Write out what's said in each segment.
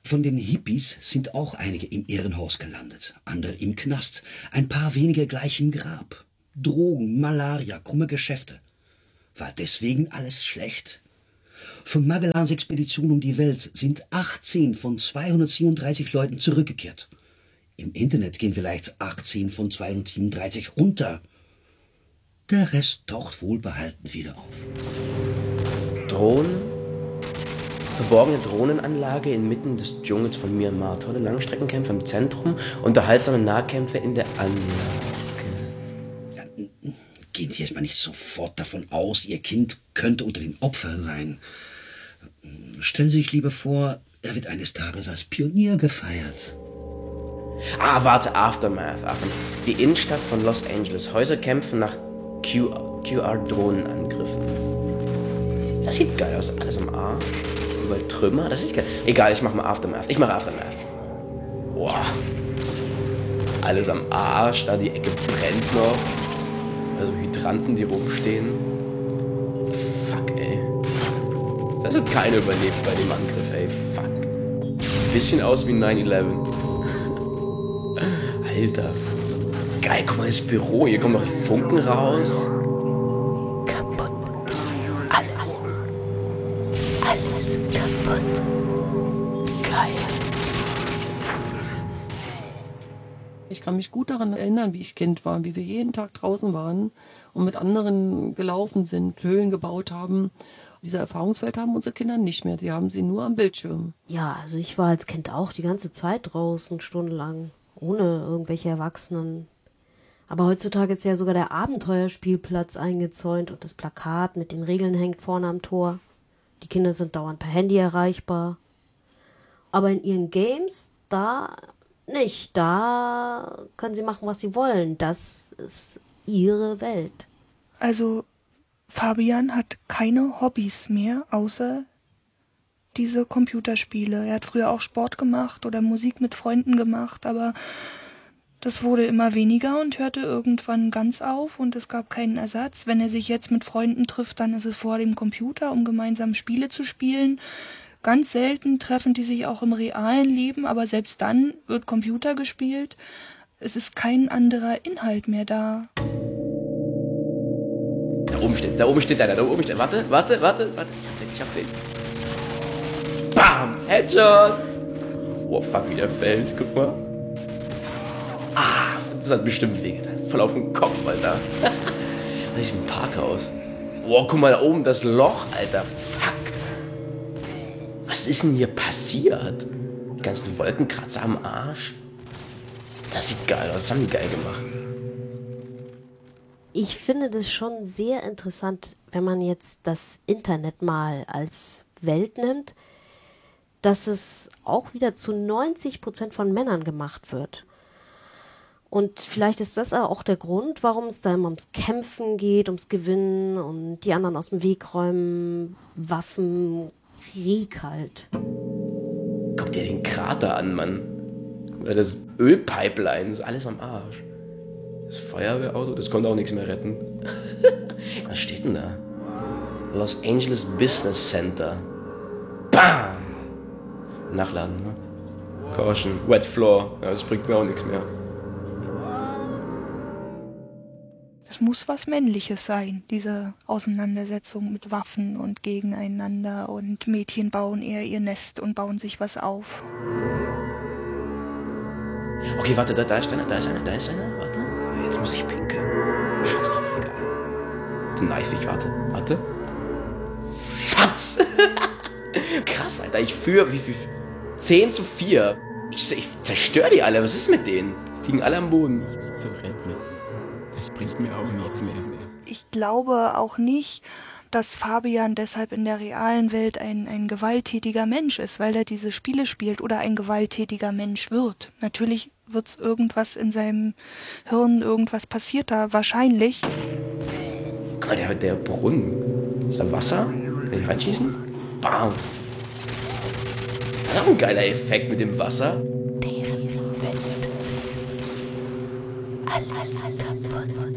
Von den Hippies sind auch einige im Irrenhaus gelandet, andere im Knast, ein paar wenige gleich im Grab. Drogen, Malaria, krumme Geschäfte. War deswegen alles schlecht? Von Magellans Expedition um die Welt sind 18 von 237 Leuten zurückgekehrt. Im Internet gehen vielleicht 18 von 237 unter. Der Rest taucht wohlbehalten wieder auf. Drohnen? Verborgene Drohnenanlage inmitten des Dschungels von Myanmar. Tolle Langstreckenkämpfe im Zentrum, unterhaltsame Nahkämpfe in der Anlage. Ja, gehen Sie erstmal nicht sofort davon aus, Ihr Kind könnte unter den Opfern sein. Stellen Sie sich lieber vor, er wird eines Tages als Pionier gefeiert. Warte, Aftermath. Die Innenstadt von Los Angeles. Häuser kämpfen nach QR-Drohnenangriffen. Das sieht geil aus. Alles am Arsch. Überall Trümmer. Das ist geil. Egal, ich mach mal Aftermath. Boah. Alles am Arsch. Da die Ecke brennt noch. Also Hydranten, die rumstehen. Fuck, ey. Das hat keiner überlebt bei dem Angriff, ey. Fuck. Bisschen aus wie 9/11. Alter. Geil, guck mal, das Büro. Hier kommen noch die Funken raus. Kaputt. Alles kaputt. Geil. Ich kann mich gut daran erinnern, wie ich Kind war, wie wir jeden Tag draußen waren und mit anderen gelaufen sind, Höhlen gebaut haben. Diese Erfahrungswelt haben unsere Kinder nicht mehr. Die haben sie nur am Bildschirm. Ja, also ich war als Kind auch die ganze Zeit draußen, stundenlang, ohne irgendwelche Erwachsenen. Aber heutzutage ist ja sogar der Abenteuerspielplatz eingezäunt und das Plakat mit den Regeln hängt vorne am Tor. Die Kinder sind dauernd per Handy erreichbar. Aber in ihren Games, da nicht. Da können sie machen, was sie wollen. Das ist ihre Welt. Also Fabian hat keine Hobbys mehr, außer diese Computerspiele. Er hat früher auch Sport gemacht oder Musik mit Freunden gemacht, aber das wurde immer weniger und hörte irgendwann ganz auf und es gab keinen Ersatz. Wenn er sich jetzt mit Freunden trifft, dann ist es vor dem Computer, um gemeinsam Spiele zu spielen. Ganz selten treffen die sich auch im realen Leben, aber selbst dann wird Computer gespielt. Es ist kein anderer Inhalt mehr da. Da oben steht einer. Warte. Ich hab den. Bam! Headshot! Oh, fuck, wie der fällt. Guck mal. Das hat bestimmt wehgetan. Voll auf den Kopf, Alter. Das ist ein Parkhaus. Oh, guck mal da oben, das Loch, Alter. Fuck. Was ist denn hier passiert? Die ganzen Wolkenkratzer am Arsch. Das sieht geil aus. Das haben die geil gemacht. Ich finde das schon sehr interessant, wenn man jetzt das Internet mal als Welt nimmt, dass es auch wieder zu 90% von Männern gemacht wird. Und vielleicht ist das auch der Grund, warum es da immer ums Kämpfen geht, ums Gewinnen und die anderen aus dem Weg räumen, Waffen, Krieg halt. Guck dir den Krater an, Mann. Oder das Ölpipeline, ist alles am Arsch. Das Feuerwehrauto, das konnte auch nichts mehr retten. Was steht denn da? Los Angeles Business Center. Bam! Nachladen, ne? Caution, wet floor. Ja, das bringt mir auch nichts mehr. Es muss was Männliches sein, diese Auseinandersetzung mit Waffen und gegeneinander. Und Mädchen bauen eher ihr Nest und bauen sich was auf. Okay, warte, da ist einer. Warte. Jetzt muss ich pinkeln. Scheiß drauf, egal. Du Neifig, warte. Fatz! Krass, Alter, ich führe, wie viel? 10:4. Ich zerstöre die alle, was ist mit denen? Die liegen alle am Boden. Nichts zu retten. Das bringt mir auch nichts mehr. Ich glaube auch nicht, dass Fabian deshalb in der realen Welt ein gewalttätiger Mensch ist, weil er diese Spiele spielt oder ein gewalttätiger Mensch wird. Natürlich wird irgendwas in seinem Hirn, irgendwas passiert da, wahrscheinlich. Guck mal, der Brunnen. Ist da Wasser? Kann ich reinschießen? Bam! Das ist auch ein geiler Effekt mit dem Wasser. Deren Welt. Alles kaputt.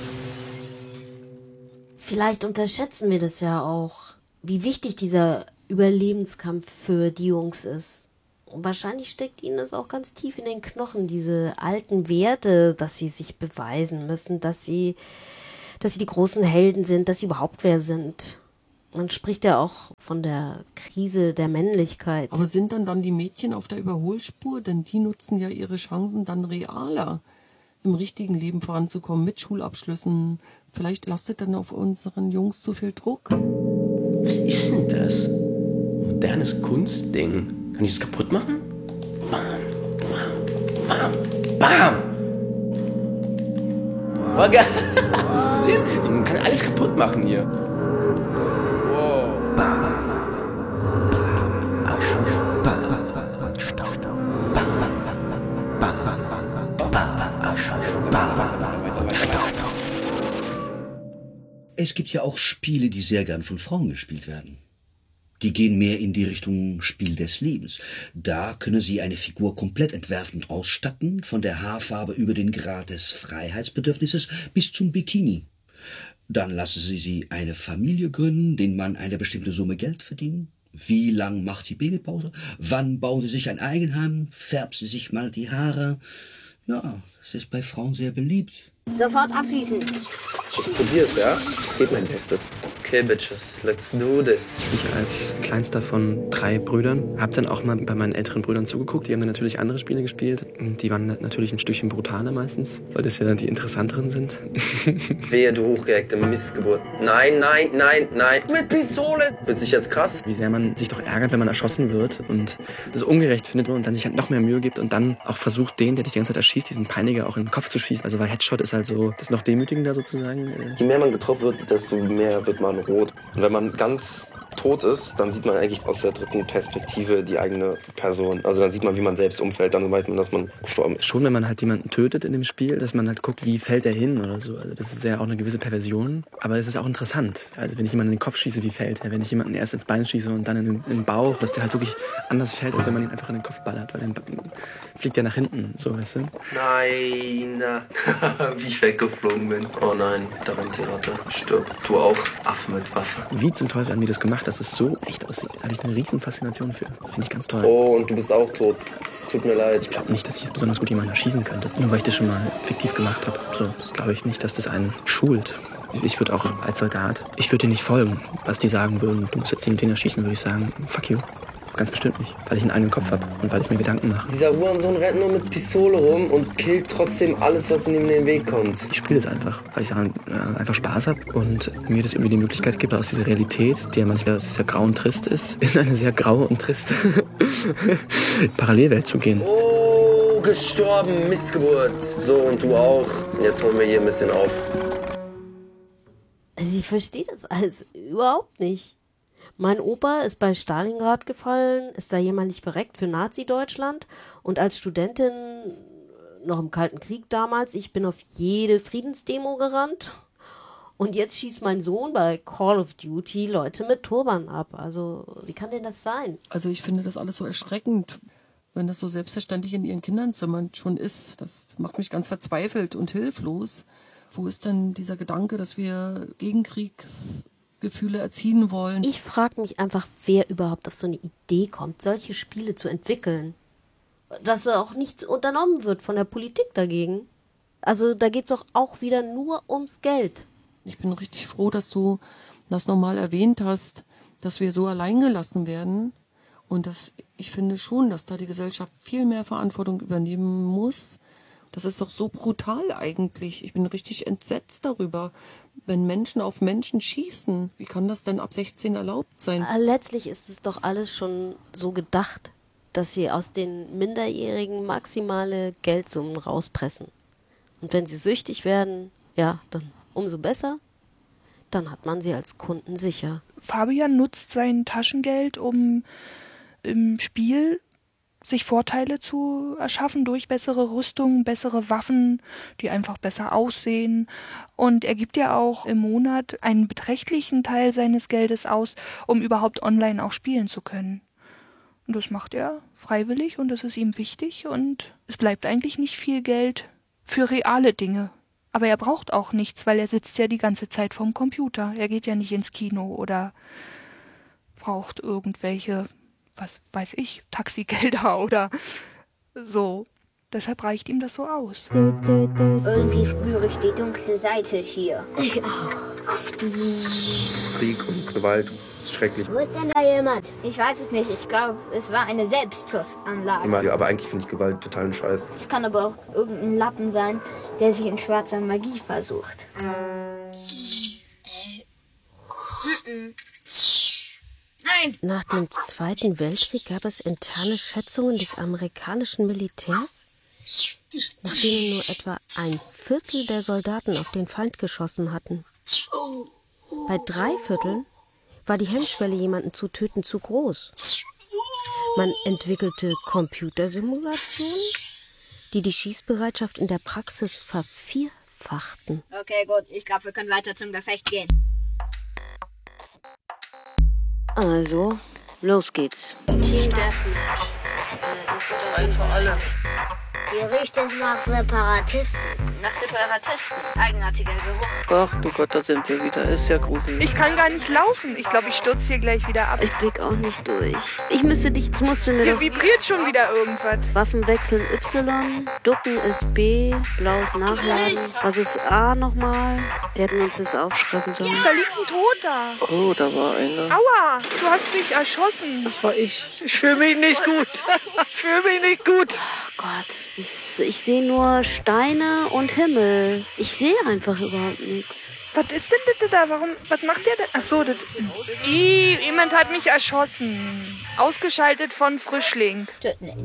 Vielleicht unterschätzen wir das ja auch, wie wichtig dieser Überlebenskampf für die Jungs ist. Und wahrscheinlich steckt ihnen das auch ganz tief in den Knochen, diese alten Werte, dass sie sich beweisen müssen, dass sie die großen Helden sind, dass sie überhaupt wer sind. Man spricht ja auch von der Krise der Männlichkeit. Aber sind dann die Mädchen auf der Überholspur? Denn die nutzen ja ihre Chancen dann realer, im richtigen Leben voranzukommen, mit Schulabschlüssen. Vielleicht lastet dann auf unseren Jungs zu viel Druck. Was ist denn das? Modernes Kunstding. Kann ich das kaputt machen? Bam, bam, bam, bam. Oh, geil. Hast du gesehen? Man kann alles kaputt machen hier. Wow. Bam, bam, bam, Asche, bam, bam, Staub, bam, bam, bam, bam, Asche, bam, Staub. Es gibt ja auch Spiele, die sehr gern von Frauen gespielt werden. Die gehen mehr in die Richtung Spiel des Lebens. Da können Sie eine Figur komplett entwerfen und ausstatten, von der Haarfarbe über den Grad des Freiheitsbedürfnisses bis zum Bikini. Dann lassen Sie eine Familie gründen, den Mann eine bestimmte Summe Geld verdienen. Wie lang macht sie Babypause? Wann bauen Sie sich ein Eigenheim? Färben Sie sich mal die Haare? Ja, das ist bei Frauen sehr beliebt. Sofort abschließen. Ich probier's, ja? Ich gebe mein Bestes. Okay, Bitches, let's do this. Ich als kleinster von 3 Brüdern habe dann auch mal bei meinen älteren Brüdern zugeguckt. Die haben dann natürlich andere Spiele gespielt. Die waren natürlich ein Stückchen brutaler meistens, weil das ja dann die interessanteren sind. Wehe, du hochgeheckte Missgeburt. Nein, nein, nein, nein. Mit Pistole. Wird sich jetzt krass. Wie sehr man sich doch ärgert, wenn man erschossen wird und das ungerecht findet und dann sich halt noch mehr Mühe gibt und dann auch versucht, den, der dich die ganze Zeit erschießt, diesen Peiniger auch in den Kopf zu schießen. Also weil Headshot ist halt so das noch demütigender sozusagen. Je mehr man getroffen wird, desto mehr wird man rot. Und wenn man ganz tot ist, dann sieht man eigentlich aus der dritten Perspektive die eigene Person. Also dann sieht man, wie man selbst umfällt, dann weiß man, dass man gestorben ist. Schon, wenn man halt jemanden tötet in dem Spiel, dass man halt guckt, wie fällt er hin oder so. Also das ist ja auch eine gewisse Perversion, aber es ist auch interessant. Also wenn ich jemanden in den Kopf schieße, wie fällt er? Wenn ich jemanden erst ins Bein schieße und dann in den Bauch, dass der halt wirklich anders fällt, als wenn man ihn einfach in den Kopf ballert, weil dann fliegt er nach hinten, so, weißt du? Nein, wie ich weggeflogen bin. Oh nein, da rennt die Ratte. Stirb. Du auch, Affe mit Waffe. Wie zum Teufel haben die das gemacht, dass es so echt aussieht? Da habe ich eine riesen Faszination für. Finde ich ganz toll. Oh, und du bist auch tot. Es tut mir leid. Ich glaube nicht, dass ich jetzt besonders gut jemanden erschießen könnte. Nur weil ich das schon mal fiktiv gemacht habe. So, das glaube ich nicht, dass das einen schult. Ich würde auch als Soldat, ich würde dir nicht folgen, was die sagen würden. Du musst jetzt den erschießen, würde ich sagen, fuck you. Ganz bestimmt nicht, weil ich einen eigenen Kopf habe und weil ich mir Gedanken mache. Dieser Hurensohn rennt nur mit Pistole rum und killt trotzdem alles, was ihm in den Weg kommt. Ich spiele es einfach, weil ich daran einfach Spaß habe und mir das irgendwie die Möglichkeit gibt, aus dieser Realität, die ja manchmal sehr grau und trist ist, in eine sehr graue und triste Parallelwelt zu gehen. Oh, gestorben, Missgeburt. So, und du auch. Jetzt holen wir hier ein bisschen auf. Also ich verstehe das alles überhaupt nicht. Mein Opa ist bei Stalingrad gefallen, ist da jämmerlich verreckt für Nazi-Deutschland und als Studentin, noch im Kalten Krieg damals, ich bin auf jede Friedensdemo gerannt und jetzt schießt mein Sohn bei Call of Duty Leute mit Turban ab. Also wie kann denn das sein? Also ich finde das alles so erschreckend, wenn das so selbstverständlich in ihren Kinderzimmern schon ist. Das macht mich ganz verzweifelt und hilflos. Wo ist denn dieser Gedanke, dass wir Gegenkriegsgefühle erziehen wollen? Ich frage mich einfach, wer überhaupt auf so eine Idee kommt, solche Spiele zu entwickeln. Dass auch nichts unternommen wird von der Politik dagegen. Also da geht es doch auch wieder nur ums Geld. Ich bin richtig froh, dass du das nochmal erwähnt hast, dass wir so allein gelassen werden. Und ich finde schon, dass da die Gesellschaft viel mehr Verantwortung übernehmen muss. Das ist doch so brutal eigentlich. Ich bin richtig entsetzt darüber, wenn Menschen auf Menschen schießen. Wie kann das denn ab 16 erlaubt sein? Letztlich ist es doch alles schon so gedacht, dass sie aus den Minderjährigen maximale Geldsummen rauspressen. Und wenn sie süchtig werden, ja, dann umso besser. Dann hat man sie als Kunden sicher. Fabian nutzt sein Taschengeld, um im Spiel sich Vorteile zu erschaffen durch bessere Rüstungen, bessere Waffen, die einfach besser aussehen. Und er gibt ja auch im Monat einen beträchtlichen Teil seines Geldes aus, um überhaupt online auch spielen zu können. Und das macht er freiwillig und das ist ihm wichtig. Und es bleibt eigentlich nicht viel Geld für reale Dinge. Aber er braucht auch nichts, weil er sitzt ja die ganze Zeit vorm Computer. Er geht ja nicht ins Kino oder braucht irgendwelche, was weiß ich, Taxigelder oder so. Deshalb reicht ihm das so aus. Irgendwie spüre ich die dunkle Seite hier. Ich auch. Krieg und Gewalt, das ist schrecklich. Wo ist denn da jemand? Ich weiß es nicht. Ich glaube, es war eine Selbstschussanlage. Aber eigentlich finde ich Gewalt totalen Scheiß. Es kann aber auch irgendein Lappen sein, der sich in schwarzer Magie versucht. Nein! Nach dem Zweiten Weltkrieg gab es interne Schätzungen des amerikanischen Militärs, nach denen nur etwa 1/4 der Soldaten auf den Feind geschossen hatten. Bei 3/4 war die Hemmschwelle, jemanden zu töten, zu groß. Man entwickelte Computersimulationen, die die Schießbereitschaft in der Praxis vervierfachten. Okay, gut. Ich glaube, wir können weiter zum Gefecht gehen. Also, los geht's. Team Deathmatch. Das ist frei für alle. Hier riecht es nach Separatisten. Nach Separatisten. Eigenartiger Geruch. Ach du Gott, da sind wir wieder. Ist ja gruselig. Ich kann gar nicht laufen. Ich glaube, ich stürze hier gleich wieder ab. Ich blick auch nicht durch. Jetzt musst du mir Hier doch... vibriert schon wieder irgendwas. Waffen wechseln Y, Ducken ist B, blaues Nachladen. Was ist A nochmal? Wir hätten uns das aufschreiben sollen. Da liegt ein Toter. Oh, da war einer. Aua, du hast dich erschossen. Das war ich. Ich fühle mich nicht gut. Ich fühle mich nicht gut. Oh Gott, ich sehe nur Steine und Himmel. Ich sehe einfach überhaupt nichts. Was ist denn bitte da? Was macht der denn? Ach so, das... Jemand hat mich erschossen. Ausgeschaltet von Frischling. Töten ihn.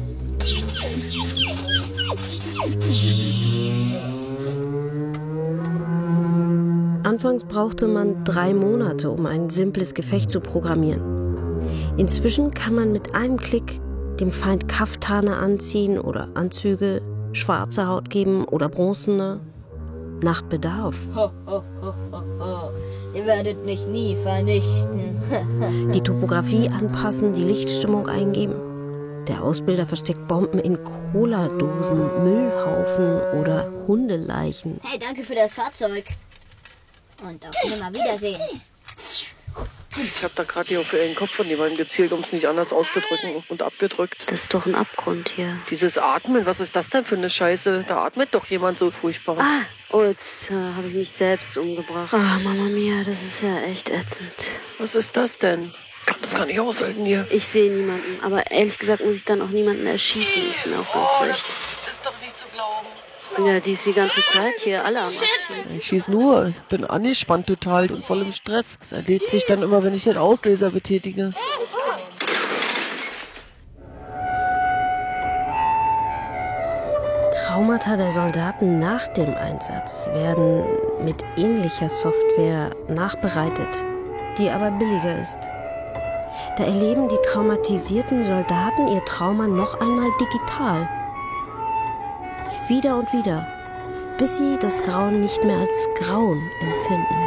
Anfangs brauchte man 3 Monate, um ein simples Gefecht zu programmieren. Inzwischen kann man mit einem Klick dem Feind Kaftane anziehen oder Anzüge, schwarze Haut geben oder bronzene, nach Bedarf. Ho, ho, ho, ho, ho. Ihr werdet mich nie vernichten. Die Topografie anpassen, die Lichtstimmung eingeben. Der Ausbilder versteckt Bomben in Cola-Dosen, Müllhaufen oder Hundeleichen. Hey, danke für das Fahrzeug. Und auf Nimmerwiedersehen. Ich habe da gerade die auf den Kopf von jemandem gezielt, um es nicht anders auszudrücken, und abgedrückt. Das ist doch ein Abgrund hier. Dieses Atmen, was ist das denn für eine Scheiße? Da atmet doch jemand so furchtbar. Oh, jetzt habe ich mich selbst umgebracht. Ah, Mama Mia, das ist ja echt ätzend. Was ist das denn? Ich kann das gar nicht aushalten hier. Ich sehe niemanden, aber ehrlich gesagt muss ich dann auch niemanden erschießen. Ist mir auch ganz recht. Das ist doch nicht zu glauben. Ja, die ist die ganze Zeit hier alle am Abschieben. Ich schieß nur. Ich bin angespannt total und voll im Stress. Das erledigt sich dann immer, wenn ich den Auslöser betätige. Traumata der Soldaten nach dem Einsatz werden mit ähnlicher Software nachbereitet, die aber billiger ist. Da erleben die traumatisierten Soldaten ihr Trauma noch einmal digital. Wieder und wieder, bis sie das Grauen nicht mehr als Grauen empfinden.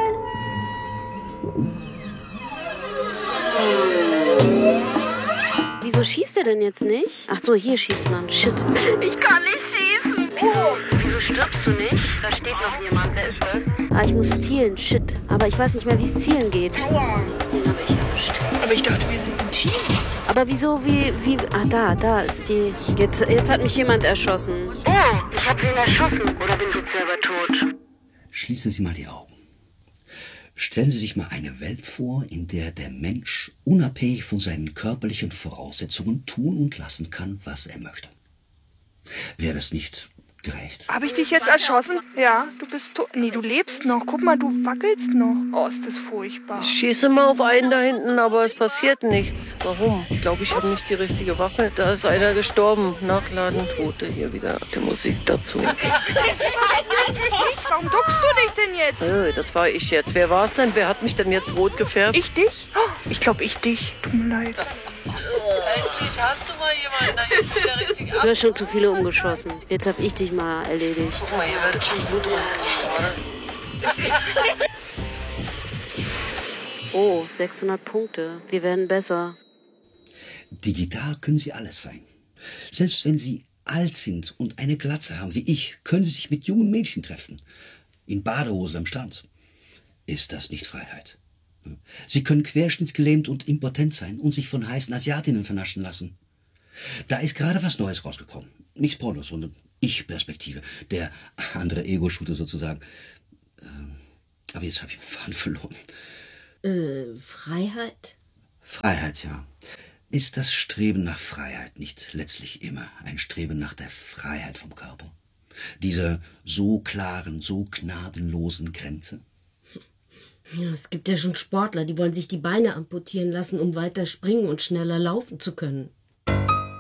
Wieso schießt er denn jetzt nicht? Ach so, hier schießt man. Shit. Ich kann nicht schießen. Wieso stirbst du nicht? Da steht noch jemand. Wer ist das? Ich muss zielen. Shit. Aber ich weiß nicht mehr, wie es zielen geht. Den habe ich erwischt. Aber ich dachte, wir sind ein Team. Aber wieso, wie... da ist die... Jetzt hat mich jemand erschossen. Oh, ich habe wen erschossen. Oder bin ich jetzt selber tot? Schließen Sie mal die Augen. Stellen Sie sich mal eine Welt vor, in der der Mensch unabhängig von seinen körperlichen Voraussetzungen tun und lassen kann, was er möchte. Wäre das nicht gerecht? Habe ich dich jetzt erschossen? Ja, du bist tot. Nee, du lebst noch. Guck mal, du wackelst noch. Oh, ist das furchtbar. Ich schieße mal auf einen da hinten, aber es passiert nichts. Warum? Ich glaube, ich habe nicht die richtige Waffe. Da ist einer gestorben. Nachladen, Tote. Hier wieder die Musik dazu. Warum duckst du dich denn jetzt? Das war ich jetzt. Wer war es denn? Wer hat mich denn jetzt rot gefärbt? Ich dich? Oh, ich glaube, ich dich. Tut mir leid. Endlich hast du mal jemanden da hinten, der richtig Du hast schon zu viele umgeschossen. Jetzt hab ich dich mal erledigt. Guck mal, ihr werdet schon blutrünstig gerade. Oh, 600 Punkte. Wir werden besser. Digital können Sie alles sein. Selbst wenn Sie alt sind und eine Glatze haben wie ich, können Sie sich mit jungen Mädchen treffen. In Badehosen am Strand. Ist das nicht Freiheit? Sie können querschnittsgelähmt und impotent sein und sich von heißen Asiatinnen vernaschen lassen. Da ist gerade was Neues rausgekommen. Nicht Porno, sondern Ich-Perspektive. Der andere Ego-Shooter sozusagen. Aber jetzt habe ich den Faden verloren. Freiheit? Freiheit, ja. Ist das Streben nach Freiheit nicht letztlich immer ein Streben nach der Freiheit vom Körper? Dieser so klaren, so gnadenlosen Grenze? Ja, es gibt ja schon Sportler, die wollen sich die Beine amputieren lassen, um weiter springen und schneller laufen zu können.